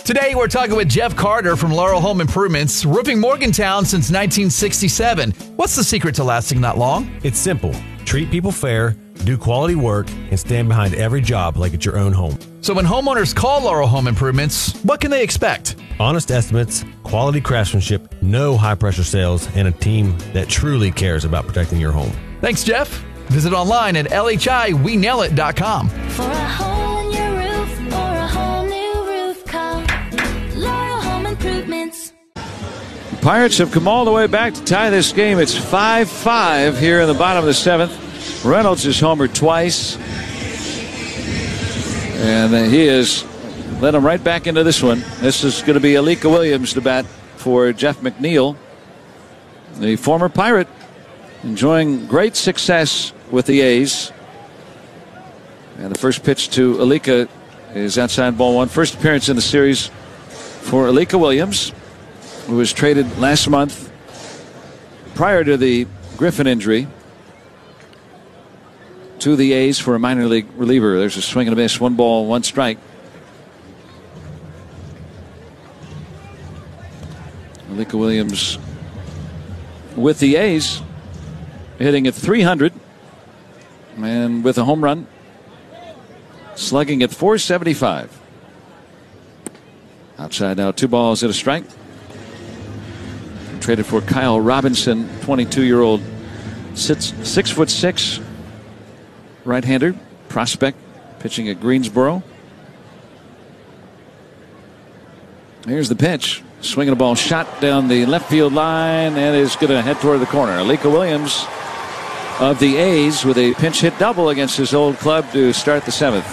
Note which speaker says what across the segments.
Speaker 1: Today, we're talking with Jeff Carter from Laurel Home Improvements, roofing Morgantown since 1967. What's the secret to lasting that long?
Speaker 2: It's simple. Treat people fair, do quality work, and stand behind every job like it's your own home.
Speaker 1: So when homeowners call Laurel Home Improvements, what can they expect?
Speaker 2: Honest estimates, quality craftsmanship, no high-pressure sales, and a team that truly cares about protecting your home.
Speaker 1: Thanks, Jeff. Visit online at LHIWeNailIt.com.
Speaker 3: For a hole in your roof or a whole new roof, call Laurel Home Improvements.
Speaker 4: Pirates have come all the way back to tie this game. It's 5-5 here in the bottom of the seventh. Reynolds has homered twice. And he has led them right back into this one. This is going to be Alika Williams to bat for Jeff McNeil. The former Pirate enjoying great success with the A's. And the first pitch to Alika is outside ball one. First appearance in the series for Alika Williams, who was traded last month prior to the Griffin injury to the A's for a minor league reliever. There's a swing and a miss. 1 ball, 1 strike. Alika Williams with the A's hitting at .300 and with a home run, slugging at .475. Outside now, 2 balls and a strike. Traded for Kyle Robinson, 22-year-old, 6'6" right-hander prospect, pitching at Greensboro. Here's the pitch. Swinging a ball, shot down the left field line, and is going to head toward the corner. Alika Williams of the A's with a pinch hit double against his old club to start the seventh.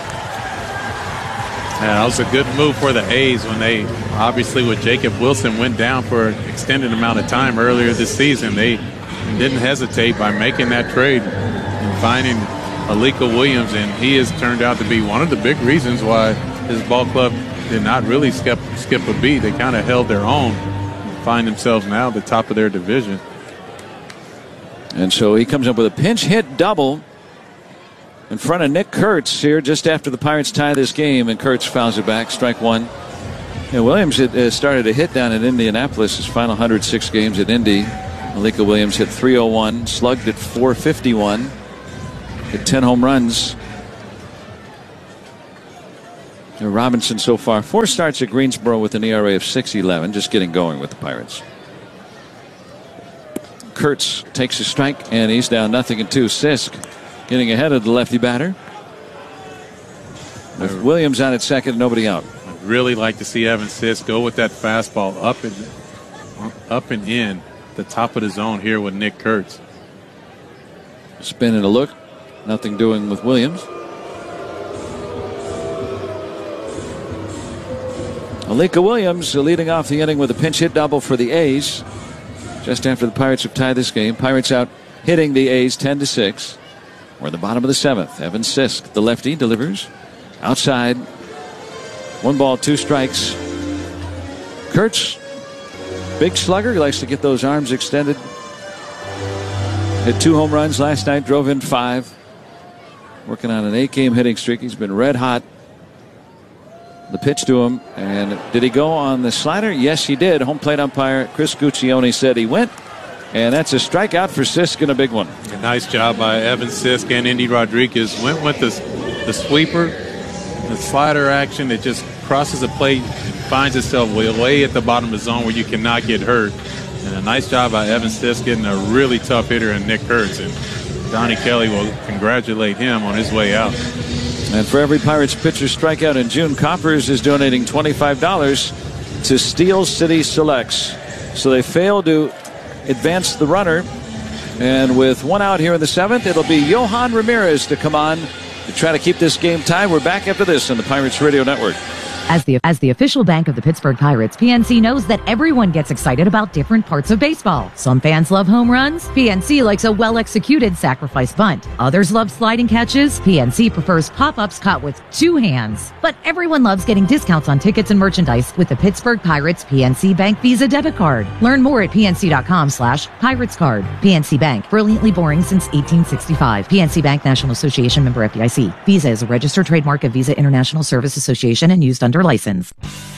Speaker 5: Yeah, that was a good move for the A's when they, obviously with Jacob Wilson, went down for an extended amount of time earlier this season. They didn't hesitate by making that trade and finding Alika Williams, and he has turned out to be one of the big reasons why his ball club did not really skip a beat. They kind of held their own and find themselves now at the top of their division.
Speaker 4: And so he comes up with a pinch hit double in front of Nick Kurtz here just after the Pirates tie this game, and Kurtz fouls it back, strike one. And Williams had started a hit down in Indianapolis, his final 106 games at Indy. Alika Williams hit .301, slugged at .451, hit 10 home runs. And Robinson so far 4 starts at Greensboro with an ERA of 6.11, just getting going with the Pirates. Kurtz takes a strike, and he's down 0-2. Sisk getting ahead of the lefty batter. With Williams on at second, nobody out.
Speaker 5: I'd really like to see Evan Sisk go with that fastball up and in the top of the zone here with Nick Kurtz.
Speaker 4: Spin and a look. Nothing doing with Williams. Alika Williams leading off the inning with a pinch hit double for the A's just after the Pirates have tied this game. Pirates out hitting the A's 10-6. We're at the bottom of the seventh. Evan Sisk, the lefty, delivers outside. 1 ball, 2 strikes. Kurtz, big slugger. He likes to get those arms extended. Hit 2 home runs last night, drove in 5. Working on an 8-game hitting streak. He's been red hot. The pitch to him, and did he go on the slider? Yes, he did. Home plate umpire Chris Guccione said he went, and that's a strikeout for Sisk and a big one.
Speaker 5: A nice job by Evan Sisk and Indy Rodriguez. Went with the sweeper, the slider action that just crosses the plate and finds itself way at the bottom of the zone where you cannot get hurt. And a nice job by Evan Sisk getting a really tough hitter in Nick Kurtz, and Donnie Kelly will congratulate him on his way out.
Speaker 4: And for every Pirates pitcher strikeout in June, Coppers is donating $25 to Steel City Selects. So they failed to advance the runner. And with 1 out here in the seventh, it'll be Johan Ramirez to come on to try to keep this game tied. We're back after this on the Pirates Radio Network.
Speaker 6: As the official bank of the Pittsburgh Pirates, PNC knows that everyone gets excited about different parts of baseball. Some fans love home runs. PNC likes a well-executed sacrifice bunt. Others love sliding catches. PNC prefers pop-ups caught with 2 hands. But everyone loves getting discounts on tickets and merchandise with the Pittsburgh Pirates PNC Bank Visa debit card. Learn more at pnc.com/Pirates card. PNC Bank, brilliantly boring since 1865. PNC Bank, National Association, member FDIC. Visa is a registered trademark of Visa International Service Association and used under license.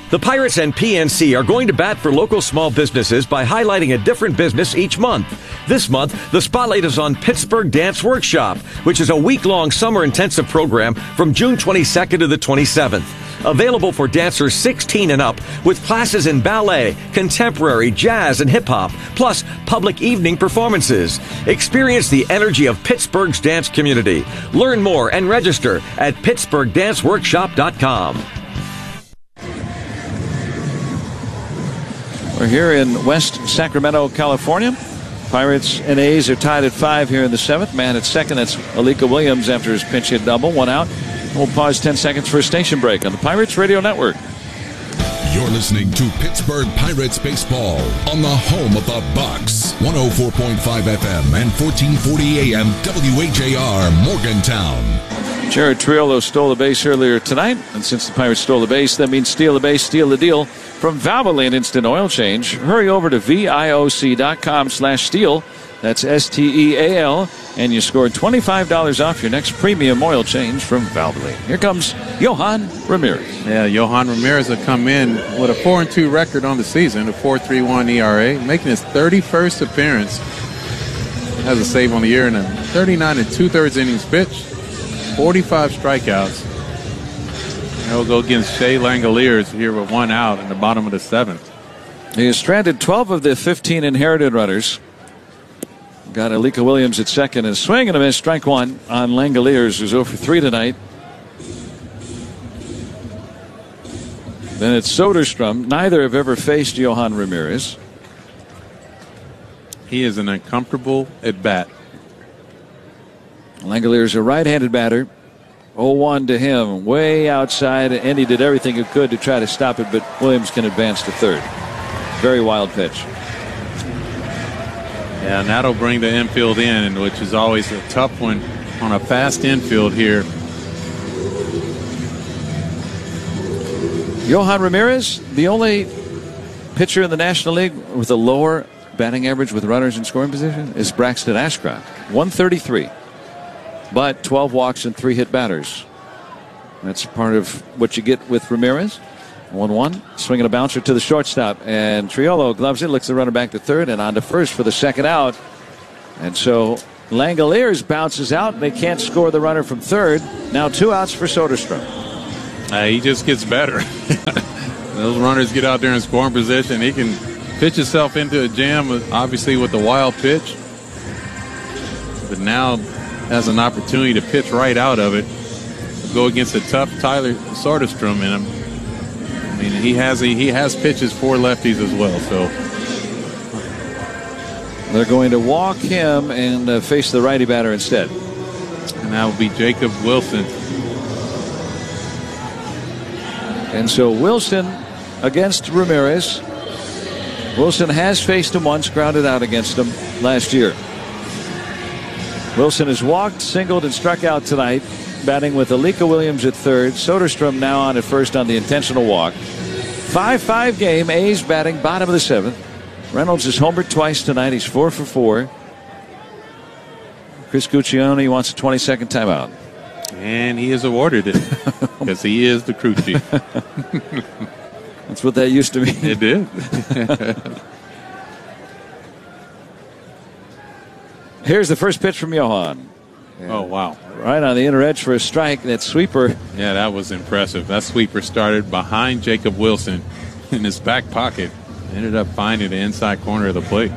Speaker 7: The Pirates and PNC are going to bat for local small businesses by highlighting a different business each month. This month, the spotlight is on Pittsburgh Dance Workshop, which is a week-long summer intensive program from June 22nd to the 27th. Available for dancers 16 and up, with classes in ballet, contemporary, jazz, and hip-hop, plus public evening performances. Experience the energy of Pittsburgh's dance community. Learn more and register at pittsburghdanceworkshop.com.
Speaker 4: We're here in West Sacramento, California. Pirates and A's are tied at 5 here in the 7th. Man at second, that's Alika Williams after his pinch hit double, 1 out. We'll pause 10 seconds for a station break on the Pirates Radio Network.
Speaker 8: You're listening to Pittsburgh Pirates baseball on the home of the Bucks. 104.5 FM and 1440 AM WHAR Morgantown.
Speaker 4: Jared Triolo stole the base earlier tonight, and since the Pirates stole the base, that means steal the base, steal the deal from Valvoline Instant Oil Change. Hurry over to VIOC.com/steal. That's STEAL, and you scored $25 off your next premium oil change from Valvoline. Here comes Yohan Ramirez.
Speaker 5: Yeah, Yohan Ramirez will come in with a 4-2 record on the season, a 4.31 ERA, making his 31st appearance. Has a save on the year and a 39 2/3 innings pitched, 45 strikeouts. He'll go against Shea Langoliers here with 1 out in the bottom of the 7th.
Speaker 4: He has stranded 12 of the 15 inherited runners. Got Alika Williams at second, and a swing and a miss, strike 1 on Langoliers, who's 0 for 3 tonight. Then it's Soderstrom. Neither have ever faced Yohan Ramirez.
Speaker 5: He is an uncomfortable at bat.
Speaker 4: Langoliers, a right-handed batter. 0-1 to him, way outside, and he did everything he could to try to stop it, but Williams can advance to third. Very wild pitch.
Speaker 5: Yeah, and that'll bring the infield in, which is always a tough one on a fast infield here.
Speaker 4: Yohan Ramirez, the only pitcher in the National League with a lower batting average with runners in scoring position is Braxton Ashcroft, 133. But 12 walks and 3 hit batters. That's part of what you get with Ramirez. 1-1, swinging a bouncer to the shortstop, and Triolo gloves it, looks the runner back to third, and on to first for the second out. And so Langoliers bounces out, and they can't score the runner from third. Now 2 outs for Soderstrom.
Speaker 5: He just gets better. Those runners get out there in scoring position. He can pitch himself into a jam, obviously with the wild pitch, but now has an opportunity to pitch right out of it, go against a tough Tyler Soderstrom in him. I mean, he has pitches for lefties as well. So
Speaker 4: they're going to walk him and face the righty batter instead.
Speaker 5: And that will be Jacob Wilson.
Speaker 4: And so Wilson against Ramirez. Wilson has faced him once, grounded out against him last year. Wilson has walked, singled, and struck out tonight, batting with Alika Williams at third. Soderstrom now on at first on the intentional walk. 5-5 game. A's batting bottom of the 7th. Reynolds has homered twice tonight. He's 4 for 4. Chris Guccione wants a 22nd timeout.
Speaker 5: And he is awarded it because he is the crew chief.
Speaker 4: That's what that used to mean.
Speaker 5: It did.
Speaker 4: Here's the first pitch from Yohan.
Speaker 5: Oh, wow.
Speaker 4: Right on the inner edge for a strike. That sweeper.
Speaker 5: Yeah, that was impressive. That sweeper started behind Jacob Wilson in his back pocket. Ended up finding the inside corner of the plate.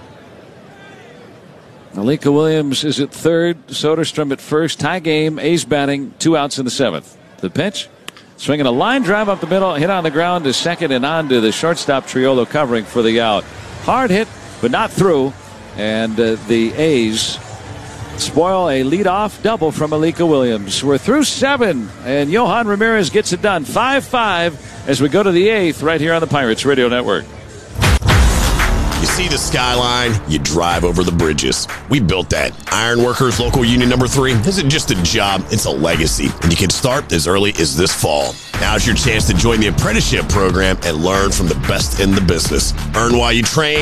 Speaker 4: Alika Williams is at third. Soderstrom at first. Tie game. A's batting. 2 outs in the 7th. The pitch. Swinging a line drive up the middle. Hit on the ground to second and on to the shortstop. Triolo covering for the out. Hard hit, but not through. And the A's spoil a leadoff double from Alika Williams. We're through 7, and Yohan Ramirez gets it done. 5-5 as we go to the 8th right here on the Pirates Radio Network.
Speaker 9: You see the skyline, you drive over the bridges. We built that. Ironworkers Local Union Number 3 isn't just a job, it's a legacy. And you can start as early as this fall. Now's your chance to join the apprenticeship program and learn from the best in the business. Earn while you train,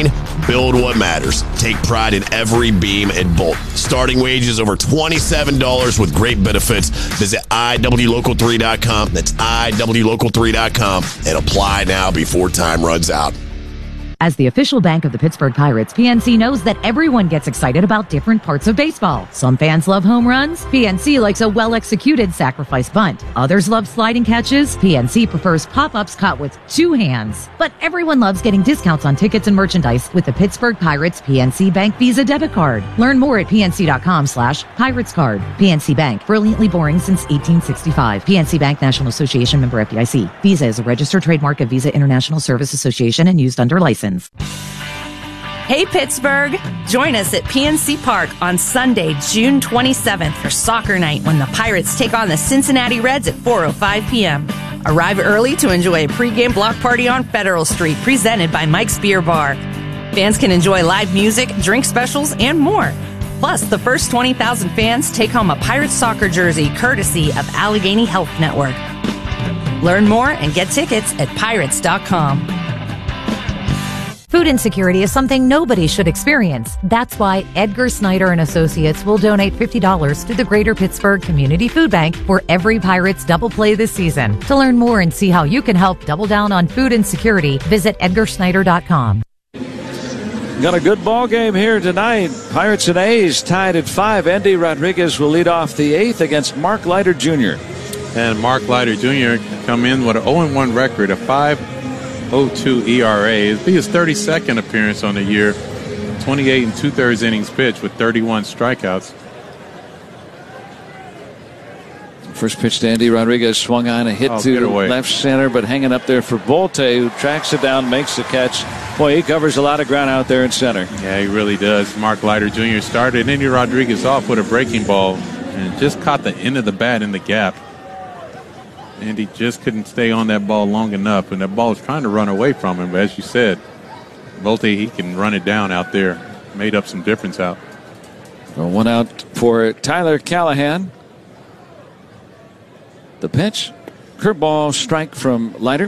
Speaker 9: Build what matters. Take pride in every beam and bolt. Starting wages over $27 with great benefits. Visit iwlocal3.com. That's iwlocal3.com and apply now before time runs out.
Speaker 6: As the official bank of the Pittsburgh Pirates, PNC knows that everyone gets excited about different parts of baseball. Some fans love home runs. PNC likes a well-executed sacrifice bunt. Others love sliding catches. PNC prefers pop-ups caught with two hands. But everyone loves getting discounts on tickets and merchandise with the Pittsburgh Pirates PNC Bank Visa debit card. Learn more at pnc.com/Pirates card. PNC Bank, brilliantly boring since 1865. PNC Bank, National Association, member FDIC. Visa is a registered trademark of Visa International Service Association and used under license.
Speaker 10: Hey Pittsburgh! Join us at PNC Park on Sunday, June 27th for soccer night when the Pirates take on the Cincinnati Reds at 4:05 p.m. Arrive early to enjoy a pregame block party on Federal Street presented by Mike's Beer Bar. Fans can enjoy live music, drink specials, and more. Plus, the first 20,000 fans take home a Pirates soccer jersey courtesy of Allegheny Health Network. Learn more and get tickets at pirates.com.
Speaker 6: Food insecurity is something nobody should experience. That's why Edgar Snyder and Associates will donate $50 to the Greater Pittsburgh Community Food Bank for every Pirates double play this season. To learn more and see how you can help double down on food insecurity, visit edgarsnyder.com.
Speaker 4: Got a good ball game here tonight. Pirates and A's tied at 5. Andy Rodriguez will lead off the 8th against Mark Leiter Jr.
Speaker 5: And Mark Leiter Jr. come in with an 0-1 record, a 5.02 ERA. It'll be his 32nd appearance on the year. 28 2/3 innings pitched with 31 strikeouts.
Speaker 4: First pitch to Andy Rodriguez, swung on, a hit to left center, but hanging up there for Bolte, who tracks it down, makes the catch. Boy, he covers a lot of ground out there in center.
Speaker 5: Yeah, he really does. Mark Leiter Jr. started Andy Rodriguez off with a breaking ball and just caught the end of the bat in the gap. Andy just couldn't stay on that ball long enough, and that ball was trying to run away from him. But as you said, Bolte, he can run it down out there. Made up some difference out.
Speaker 4: Well, one out for Tyler Callahan. The pitch, curveball strike from Leiter.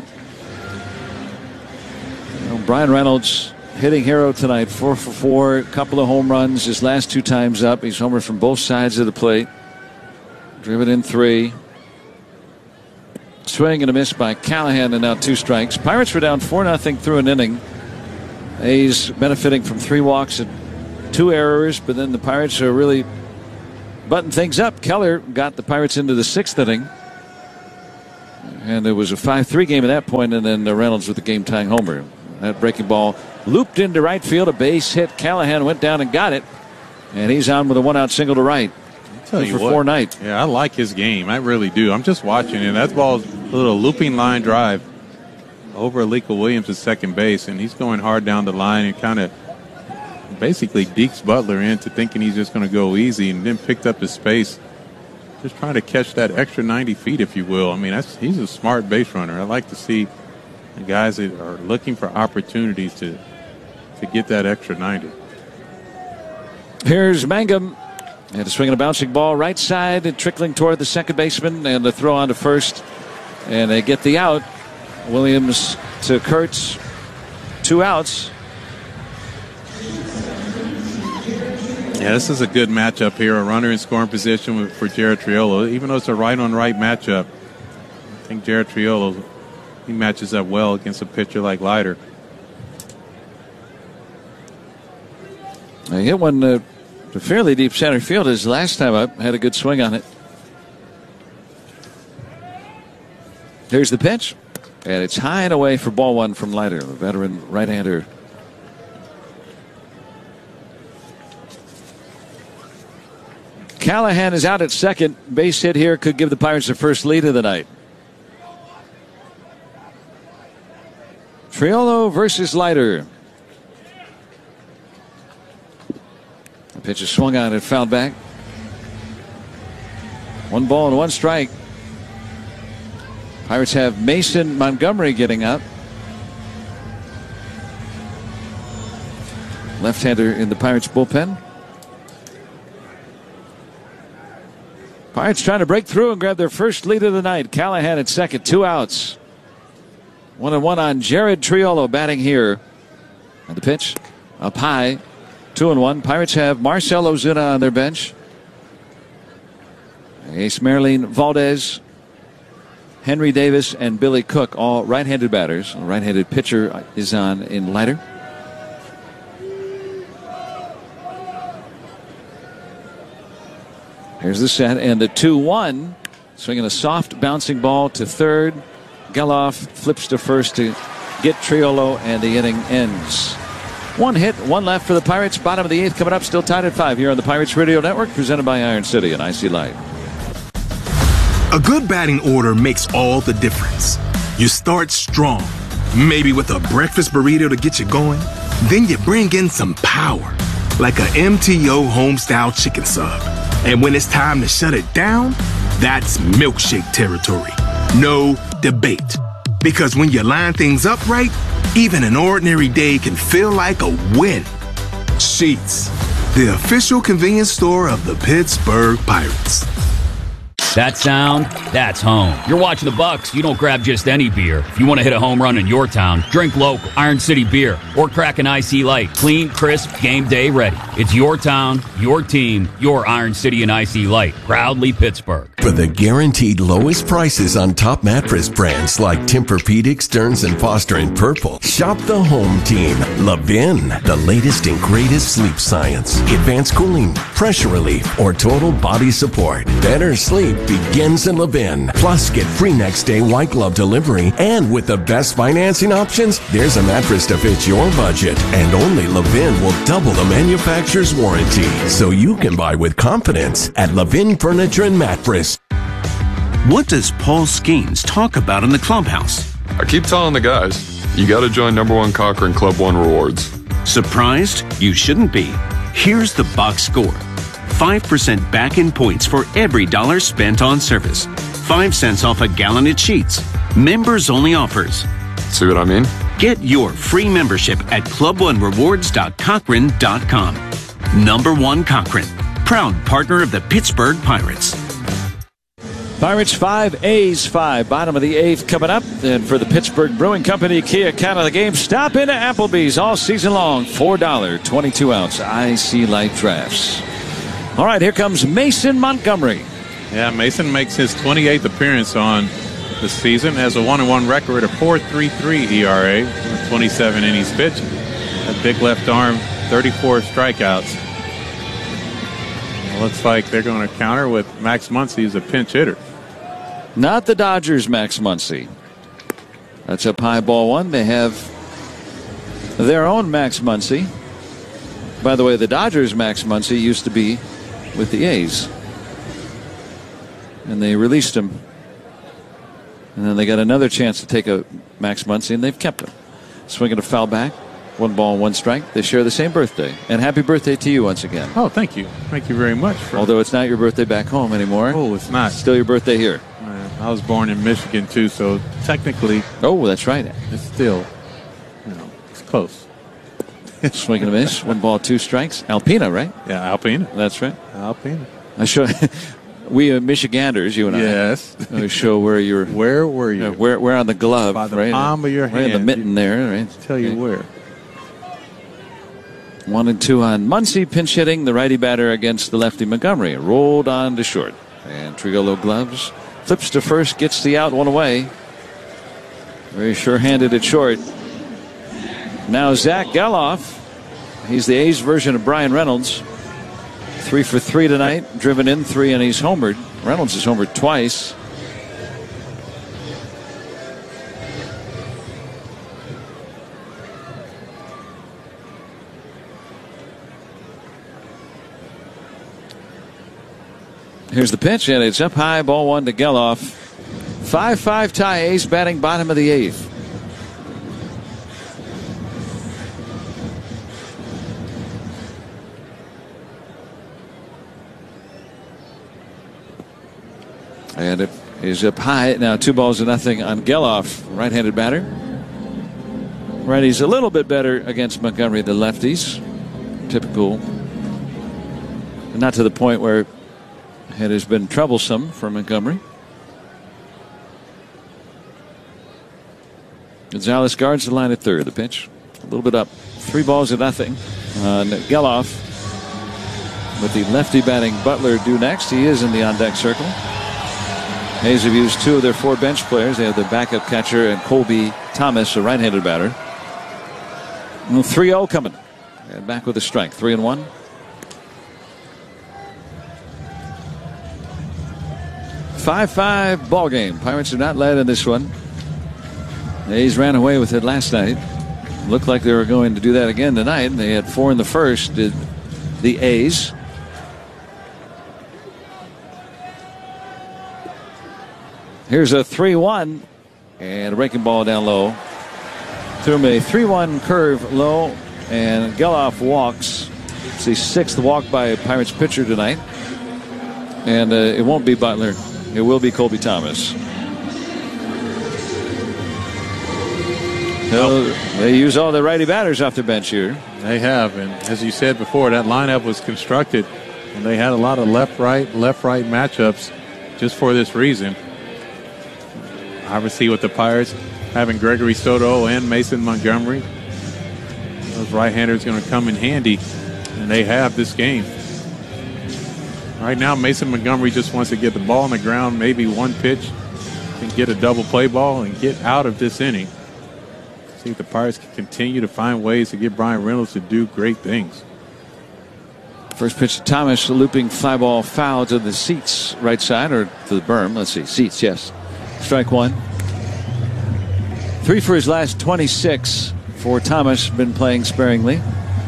Speaker 4: Brian Reynolds, hitting hero tonight, 4 for 4, a couple of home runs his last 2 times up. He's homered from both sides of the plate. Driven in 3. Swing and a miss by Callahan, and now 2 strikes. Pirates were down 4-0 through an inning. A's benefiting from 3 walks and 2 errors, but then the Pirates are really button things up. Keller got the Pirates into the 6th inning. And it was a 5-3 game at that point, and then Reynolds with the game-tying homer. That breaking ball looped into right field, a base hit. Callahan went down and got it, and he's on with a 1-out single to right.
Speaker 5: Tell you
Speaker 4: for
Speaker 5: what,
Speaker 4: 4 night.
Speaker 5: Yeah, I like his game. I really do. I'm just watching it. That ball's a little looping line drive over Alika Williams at second base, and he's going hard down the line and kind of basically dekes Butler into thinking he's just going to go easy, and then picked up his space. Just trying to catch that extra 90 feet, if you will. I mean, he's a smart base runner. I like to see the guys that are looking for opportunities to get that extra 90.
Speaker 4: Here's Mangum. And a swing and a bouncing ball right side and trickling toward the second baseman, and the throw on to first. And they get the out. Williams to Kurtz. 2 outs.
Speaker 5: Yeah, this is a good matchup here. A runner in scoring position for Jared Triolo. Even though it's a right-on-right matchup, I think Jared Triolo, he matches up well against a pitcher like Leiter.
Speaker 4: He hit one to fairly deep center field his last time up. Had a good swing on it. Here's the pitch. And it's high and away for ball 1 from Leiter, the veteran right-hander. Callahan is out at second. Base hit here could give the Pirates their first lead of the night. Triolo versus Leiter. The pitch is swung on and fouled back. 1 ball and 1 strike. Pirates have Mason Montgomery getting up. Left-hander in the Pirates bullpen. Pirates trying to break through and grab their first lead of the night. Callahan at second, 2 outs. 1-1 on Jared Triolo batting here. And the pitch up high, 2-1. Pirates have Marcell Ozuna on their bench. Ace Marilyn Valdez, Henry Davis, and Billy Cook, all right-handed batters. A right-handed pitcher is on in Leiter. Here's the set, and the 2-1. Swinging a soft bouncing ball to third. Geloff flips to first to get Triolo, and the inning ends. 1 hit, 1 left for the Pirates. Bottom of the 8th coming up, still tied at 5 here on the Pirates Radio Network, presented by Iron City and IC Light.
Speaker 11: A good batting order makes all the difference. You start strong, maybe with a breakfast burrito to get you going. Then you bring in some power, like a MTO Homestyle Chicken Sub. And when it's time to shut it down, that's milkshake territory. No debate. Because when you line things up right, even an ordinary day can feel like a win. Sheetz, the official convenience store of the Pittsburgh Pirates.
Speaker 12: That sound, that's home. You're watching the Bucks, you don't grab just any beer. If you want to hit a home run in your town, drink local, Iron City beer, or crack an IC Light. Clean, crisp, game day ready. It's your town, your team, your Iron City and IC Light. Proudly Pittsburgh.
Speaker 13: For the guaranteed lowest prices on top mattress brands like Tempur-Pedic, Stearns & Foster, and Purple, shop the home team. Levin, the latest and greatest sleep science. Advanced cooling, pressure relief, or total body support. Better sleep begins in Levin. Plus, get free next day white glove delivery. And with the best financing options, there's a mattress to fit your budget. And only Levin will double the manufacturer's warranty. So you can buy with confidence at Levin Furniture and Mattress.
Speaker 14: What does Paul Skeens talk about in the clubhouse?
Speaker 15: I keep telling the guys, you got to join #1 Cochrane Club One Rewards.
Speaker 14: Surprised? You shouldn't be. Here's the box score. 5% back in points for every $1 spent on service. 5 cents off a gallon of sheets. Members only offers.
Speaker 15: See what I mean?
Speaker 14: Get your free membership at club1rewards.cochrane.com. #1 Cochrane, proud partner of the Pittsburgh Pirates.
Speaker 4: Pirates 5, A's 5. Bottom of the 8th coming up. And for the Pittsburgh Brewing Company, Kia count of the game. Stop into Applebee's all season long. $4 22-ounce IC Light drafts. All right, here comes Mason Montgomery.
Speaker 5: Yeah, Mason makes his 28th appearance on the season. Has a 1-1 record, a 4.33 ERA, 27 innings pitched. A big left arm, 34 strikeouts. It looks like they're going to counter with Max Muncy as a pinch hitter.
Speaker 4: Not the Dodgers' Max Muncy. That's up high, ball 1. They have their own Max Muncy. By the way, the Dodgers' Max Muncy used to be with the A's. And they released him. And then they got another chance to take a Max Muncy, and they've kept him. Swinging a foul back. 1 ball, 1 strike. They share the same birthday. And happy birthday to you once again.
Speaker 5: Oh, thank you. Thank you very much.
Speaker 4: Although it's not your birthday back home anymore.
Speaker 5: Oh, it's not.
Speaker 4: Still your birthday here.
Speaker 5: I was born in Michigan, too, so technically.
Speaker 4: Oh, that's right.
Speaker 5: It's still, it's close.
Speaker 4: Swing and a miss. 1 ball, 2 strikes. Alpena, right?
Speaker 5: Yeah, Alpena.
Speaker 4: That's right.
Speaker 5: Alpena.
Speaker 4: I show we are Michiganders, you and I.
Speaker 5: Yes.
Speaker 4: I show where you're.
Speaker 5: Where were you?
Speaker 4: Where on the glove?
Speaker 5: By the
Speaker 4: right?
Speaker 5: palm of your hand.
Speaker 4: Right in the mitten there. Right.
Speaker 5: Tell you where.
Speaker 4: 1 and 2 on Muncy, pinch hitting the righty batter against the lefty Montgomery. Rolled on to short. And Triolo gloves. Flips to first, gets the out, 1 away. Very sure-handed at short. Now Zach Geloff. He's the A's version of Brian Reynolds. 3 for 3 tonight. Driven in 3, and he's homered. Reynolds has homered twice. Here's the pitch, and it's up high, ball 1 to Geloff. 5-5 tie, A's batting bottom of the 8th. And it is up high now, 2 balls to nothing on Geloff, right-handed batter. Righties a little bit better against Montgomery than lefties. Typical. Not to the point where it has been troublesome for Montgomery. Gonzalez guards the line at third. The pitch a little bit up 3-0 on Geloff. With the lefty batting Butler due next. He is in the on-deck circle. A's have used 2 of their 4 bench players. They have the backup catcher and Colby Thomas, a right-handed batter. 3-0 coming. And back with a strike. 3-1. Five ball game. Pirates have not led in this one. The A's ran away with it last night. Looked like they were going to do that again tonight. They had 4 in the first, did the A's. Here's a 3-1 and a breaking ball down low. Threw him a 3-1 curve low, and Geloff walks. It's the 6th walk by a Pirates pitcher tonight. And it won't be Butler. It will be Colby Thomas. They use all the righty batters off their bench here.
Speaker 5: They have, and as you said before, that lineup was constructed, and they had a lot of left-right matchups just for this reason. Obviously, with the Pirates having Gregory Soto and Mason Montgomery, those right-handers going to come in handy, and they have this game. Right now, Mason Montgomery just wants to get the ball on the ground, maybe one pitch, and get a double play ball and get out of this inning. See if the Pirates can continue to find ways to get Brian Reynolds to do great things.
Speaker 4: First pitch to Thomas, a looping fly ball foul to the seats right side, or to the berm. Let's see, seats, yes. Strike 1. 3 for his last 26 for Thomas, been playing sparingly.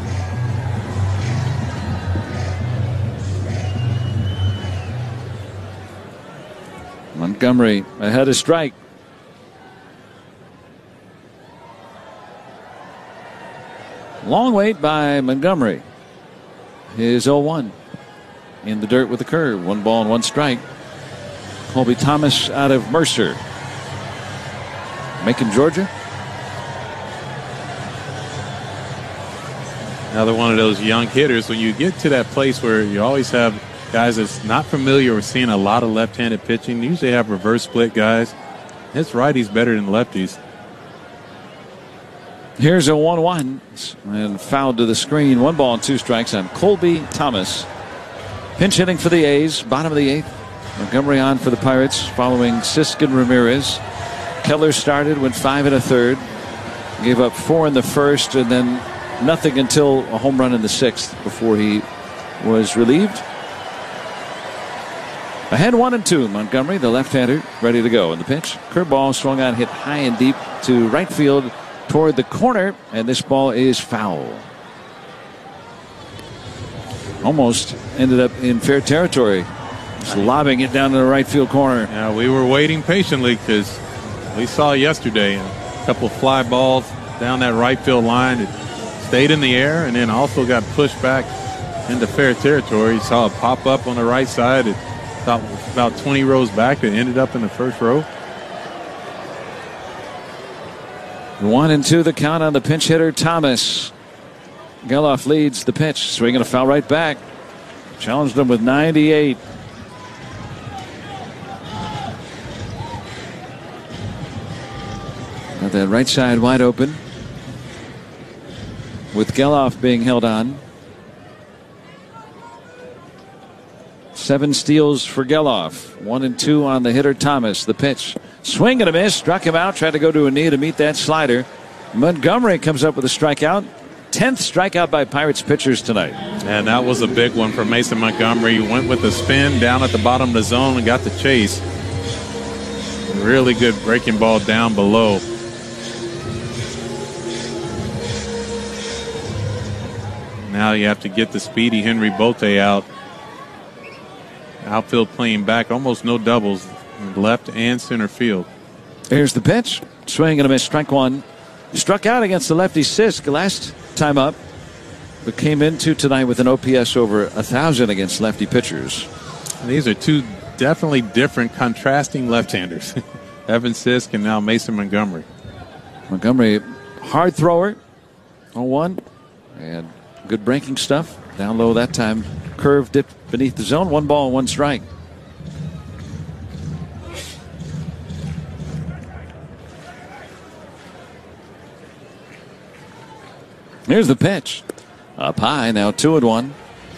Speaker 4: Montgomery ahead of strike. Long wait by Montgomery. His 0-1 in the dirt with the curve. 1 ball and 1 strike. Colby Thomas out of Mercer. Macon, Georgia.
Speaker 5: Another one of those young hitters. When you get to that place where you always have guys that's not familiar with seeing a lot of left-handed pitching, you usually have reverse split guys. His righty's better than lefties.
Speaker 4: Here's a 1-1 and fouled to the screen. 1 ball and 2 strikes on Colby Thomas. Pinch hitting for the A's, bottom of the 8th. Montgomery on for the Pirates following Sisk and Ramirez. Keller started, went 5 1/3. Gave up 4 in the first, and then nothing until a home run in the 6th before he was relieved. Ahead 1-2. Montgomery, the left-hander, ready to go. And the pitch, curveball swung on, hit high and deep to right field toward the corner, and this ball is foul. Almost ended up in fair territory. Just lobbing it down to the right field corner.
Speaker 5: Yeah, we were waiting patiently because we saw yesterday a couple of fly balls down that right field line. It stayed in the air and then also got pushed back into fair territory. You saw it pop up on the right side. It about 20 rows back. It ended up in the first row.
Speaker 4: 1-2 the count on the pinch hitter Thomas. Geloff leads the pitch, swinging a foul right back. Challenged him with 98. Got that right side wide open, with Geloff being held on. 7 steals for Geloff. 1-2 on the hitter Thomas. The pitch, swing and a miss, struck him out. Tried to go to a knee to meet that slider. Montgomery comes up with a strikeout. 10th strikeout by Pirates pitchers tonight.
Speaker 5: And that was a big one for Mason Montgomery. He went with a spin down at the bottom of the zone and got the chase. Really good breaking ball down below. Now you have to get the speedy Henry Bolte out. Outfield playing back, almost no doubles, left and center field.
Speaker 4: Here's the pitch. Swing and a miss, strike 1. Struck out against the lefty Sisk last time up, but came into tonight with an OPS over 1,000 against lefty pitchers.
Speaker 5: And these are 2 definitely different, contrasting left-handers. Evan Sisk and now Mason Montgomery.
Speaker 4: Montgomery, hard thrower, 0-1, and good breaking stuff. Down low that time, curve dipped beneath the zone. 1 ball and 1 strike. Here's the pitch. Up high, now 2-1.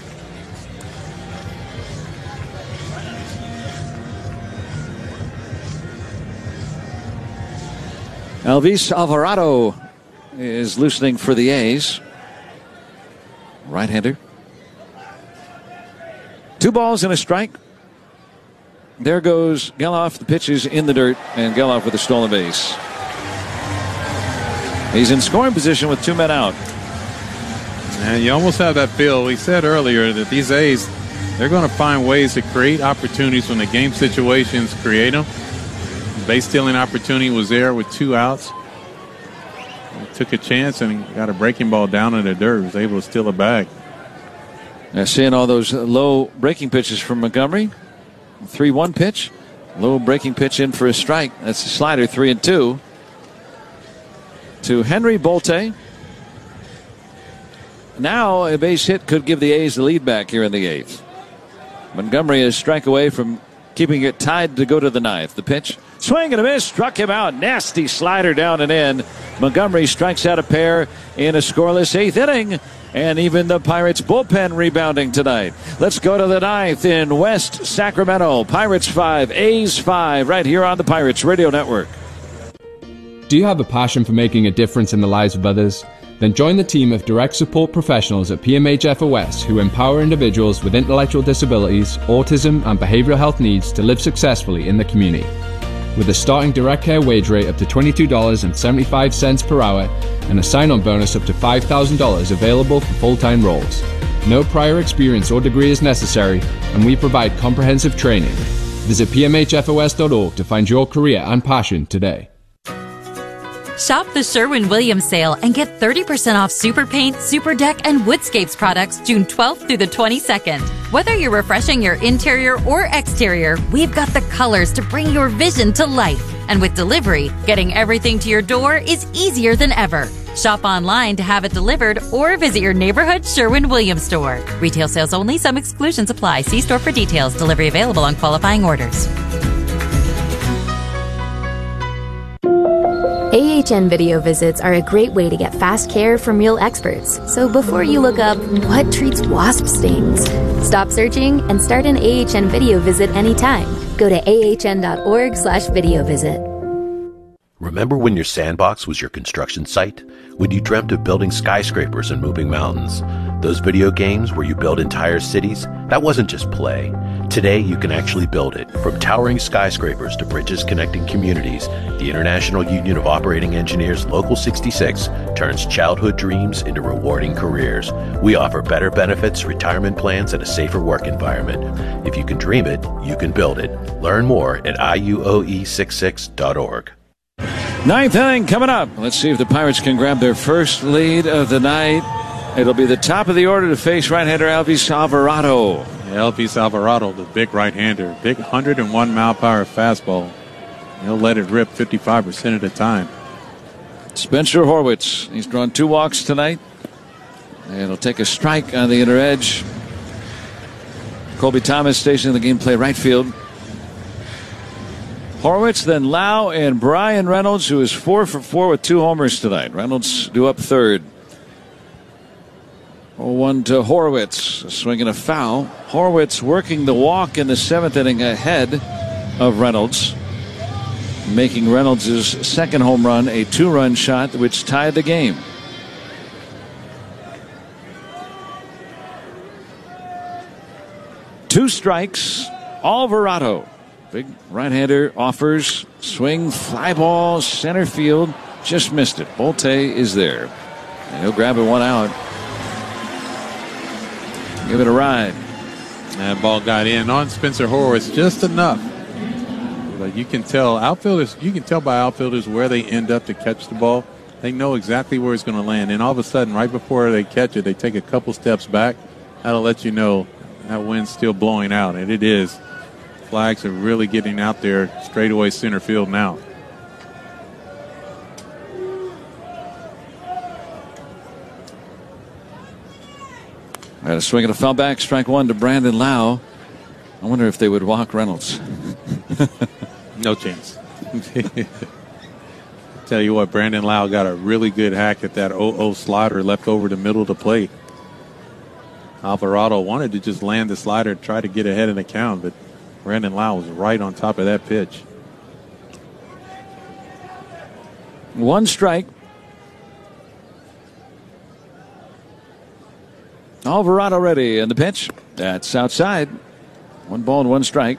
Speaker 4: Elvis Alvarado is loosening for the A's. Right-hander. 2 balls and a strike. There goes Geloff. The pitch is in the dirt, and Geloff with a stolen base. He's in scoring position with 2 men out.
Speaker 5: And you almost have that feel. We said earlier that these A's, they're going to find ways to create opportunities when the game situations create them. Base stealing opportunity was there with 2 outs. He took a chance and got a breaking ball down in the dirt. Was able to steal a bag.
Speaker 4: Now seeing all those low breaking pitches from Montgomery. 3-1 pitch. Low breaking pitch in for a strike. That's a slider, 3-2. To Henry Bolte. Now a base hit could give the A's the lead back here in the 8th. Montgomery is strike away from keeping it tied to go to the 9th. The pitch, swing and a miss, struck him out. Nasty slider down and in. Montgomery strikes out a pair in a scoreless 8th inning. And even the Pirates bullpen rebounding tonight. Let's go to the 9th in West Sacramento. Pirates 5, A's 5, right here on the Pirates Radio Network.
Speaker 16: Do you have a passion for making a difference in the lives of others? Then join the team of direct support professionals at PMH FOS who empower individuals with intellectual disabilities, autism, and behavioral health needs to live successfully in the community. With a starting direct care wage rate up to $22.75 per hour and a sign-on bonus up to $5,000 available for full-time roles. No prior experience or degree is necessary, and we provide comprehensive training. Visit pmhfos.org to find your career and passion today.
Speaker 17: Shop the Sherwin-Williams sale and get 30% off Super Paint, Super Deck, and Woodscapes products June 12th through the 22nd. Whether you're refreshing your interior or exterior, we've got the colors to bring your vision to life. And with delivery, getting everything to your door is easier than ever. Shop online to have it delivered or visit your neighborhood Sherwin-Williams store. Retail sales only. Some exclusions apply. See store for details. Delivery available on qualifying orders.
Speaker 18: AHN video visits are a great way to get fast care from real experts. So before you look up, what treats wasp stings? Stop searching and start an AHN video visit anytime. Go to ahn.org/video visit.
Speaker 19: Remember when your sandbox was your construction site? When you dreamt of building skyscrapers and moving mountains? Those video games where you build entire cities? That wasn't just play. Today, you can actually build it. From towering skyscrapers to bridges connecting communities, the International Union of Operating Engineers Local 66 turns childhood dreams into rewarding careers. We offer better benefits, retirement plans, and a safer work environment. If you can dream it, you can build it. Learn more at iuoe66.org.
Speaker 4: 9th inning coming up. Let's see if the Pirates can grab their first lead of the night. It'll be the top of the order to face right-hander Elvis Alvarado.
Speaker 5: Elvis Alvarado, the big right-hander. Big 101-mile-per-hour fastball. He'll let it rip 55% of the time.
Speaker 4: Spencer Horwitz. He's drawn 2 walks tonight. And he'll take a strike on the inner edge. Colby Thomas stationing the game play right field. Horwitz, then Lau, and Brian Reynolds, who is 4 for 4 with 2 homers tonight. Reynolds due up third. 0-1 to Horwitz. A swing and a foul. Horwitz working the walk in the 7th inning ahead of Reynolds, making Reynolds' second home run a 2-run shot, which tied the game. Two strikes. Alvarado. Big right-hander offers. Swing, fly ball, center field. Just missed it. Bolte is there. And he'll grab it 1 out. Give it a ride.
Speaker 5: That ball got in on Spencer Horwitz just enough. But you can tell outfielders. You can tell by outfielders where they end up to catch the ball. They know exactly where it's going to land. And all of a sudden, right before they catch it, they take a couple steps back. That'll let you know that wind's still blowing out, and it is. Flags are really getting out there straightaway center field now.
Speaker 4: Had a swing and a foul back. Strike 1 to Brandon Lau. I wonder if they would walk Reynolds.
Speaker 5: No chance. Tell you what, Brandon Lau got a really good hack at that 0-0 slider left over the middle of the plate. Alvarado wanted to just land the slider, try to get ahead in the count, but Brandon Lau was right on top of that pitch.
Speaker 4: 1 strike. Alvarado ready, and the pitch. That's outside. 1 ball and 1 strike.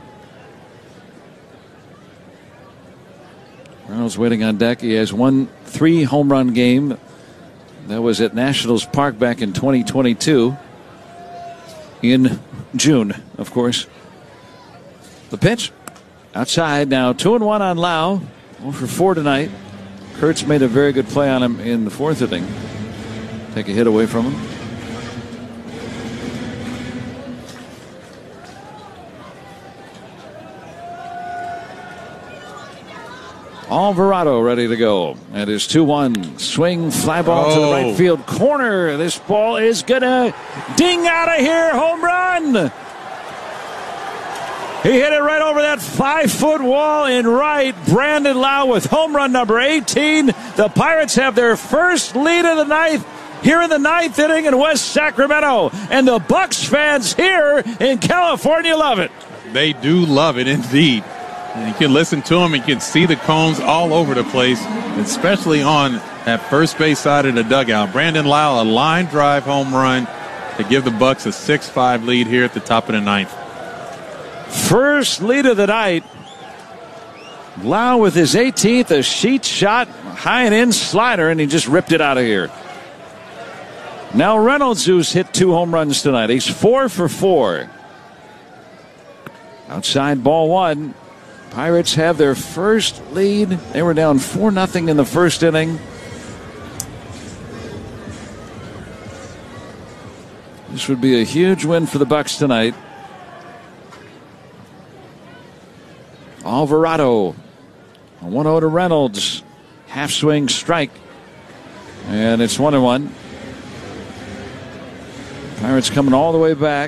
Speaker 4: Reynolds waiting on deck. He has won 3 home run game. That was at Nationals Park back in 2022. In June, of course. The pitch. Outside now. 2-1 on Lau. 0 for 4 tonight. Kurtz made a very good play on him in the 4th inning. Take a hit away from him. Alvarado ready to go. That is 2-1. Swing, fly ball to the right field corner. This ball is going to ding out of here. Home run. He hit it right over that 5-foot wall in right. Brandon Lau with home run number 18. The Pirates have their first lead of the ninth here in the 9th inning in West Sacramento. And the Bucs fans here in California love it.
Speaker 5: They do love it indeed. And you can listen to them and you can see the cones all over the place, especially on that first base side of the dugout. Brandon Lau, a line drive home run to give the Bucs a 6-5 lead here at the top of the 9th.
Speaker 4: First lead of the night. Lau with his 18th, a sheet shot, high and in slider, and he just ripped it out of here. Now Reynolds, who's hit 2 home runs tonight. He's 4 for 4. Outside ball 1. Pirates have their first lead. They were down 4-0 in the first inning. This would be a huge win for the Bucs tonight. Alvarado. A 1-0 to Reynolds. Half swing strike. And it's 1-1. Pirates coming all the way back.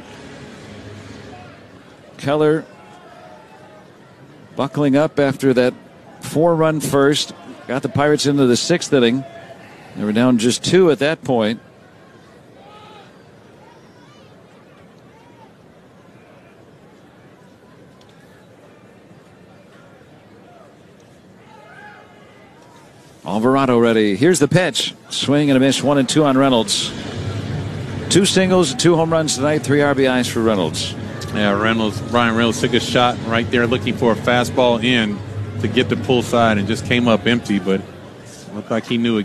Speaker 4: Keller buckling up after that 4-run first. Got the Pirates into the 6th inning. They were down just 2 at that point. Alvarado ready. Here's the pitch. Swing and a miss. 1-2 on Reynolds. 2 singles, 2 home runs tonight. 3 RBIs for Reynolds.
Speaker 5: Yeah, Brian Reynolds took a shot right there looking for a fastball in to get the pull side and just came up empty, but looked like he knew